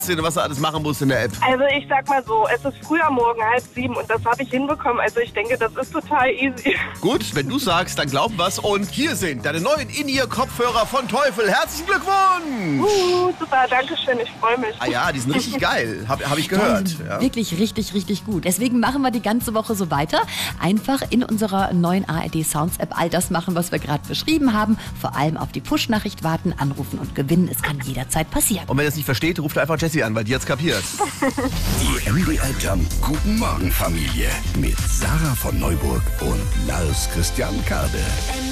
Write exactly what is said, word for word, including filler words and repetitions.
was er alles machen muss in der App. Also ich sag mal so, es ist früh am Morgen, halb sieben und das habe ich hinbekommen. Also ich denke, das ist total easy. Gut, wenn du sagst, dann glauben wir's. Und hier sind deine neuen In-Ear-Kopfhörer von Teufel. Herzlichen Glückwunsch! Uh, super, danke schön, ich freue mich. Ah ja, die sind richtig geil, habe hab ich gehört. Ja, Ja. wirklich richtig, richtig gut. Deswegen machen wir die ganze Woche so weiter. Einfach in unserer neuen A R D Sounds App all das machen, was wir gerade beschrieben haben. Vor allem auf die Push-Nachricht warten, anrufen und gewinnen. Es kann jederzeit passieren. Und wenn ihr es nicht versteht, ruft einfach Jessie an, weil die hat's kapiert. Die M D R Jump Guten Morgen Familie mit Sarah von Neuburg und Lars Christian Kade.